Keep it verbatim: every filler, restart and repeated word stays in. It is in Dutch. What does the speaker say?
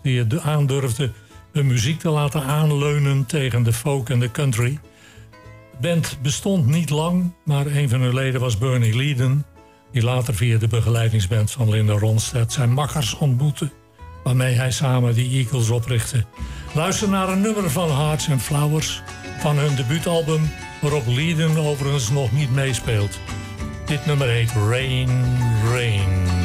die het aandurfde hun muziek te laten aanleunen tegen de folk en de country. De band bestond niet lang, maar een van hun leden was Bernie Leadon, die later via de begeleidingsband van Linda Ronstadt zijn makkers ontmoette, waarmee hij samen de Eagles oprichtte. Luister naar een nummer van Hearts and Flowers van hun debuutalbum, waarop Leadon overigens nog niet meespeelt. Dit nummer heet Rain, Rain.